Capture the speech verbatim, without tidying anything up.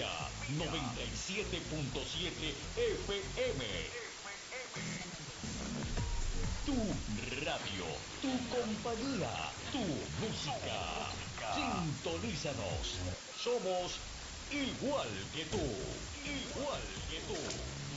Melodía noventa y siete punto siete F M. Tu radio, tu compañía, tu música. Sintonízanos. Somos igual que tú, igual que tú.